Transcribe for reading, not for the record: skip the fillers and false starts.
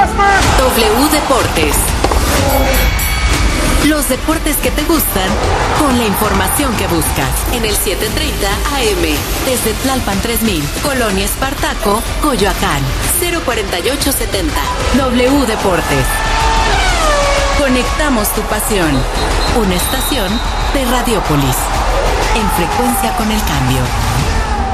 W Deportes. Los deportes que te gustan, con la información que buscas. En el 7:30 AM, desde Tlalpan 3000, Colonia Espartaco, Coyoacán, 04870. W Deportes. Conectamos tu pasión. Una estación de Radiopolis. En frecuencia con el cambio.